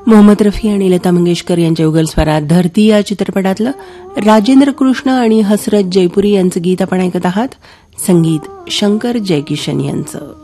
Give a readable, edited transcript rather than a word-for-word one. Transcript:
मोहम्मद रफी आणि लता मंगेशकर यांच्या युगल स्वरात धरती या चित्रपटातलं राजेंद्र कृष्ण आणि हसरत जयपुरी यांचं गीत आपण ऐकत आहात. संगीत शंकर जयकिशन यांचं.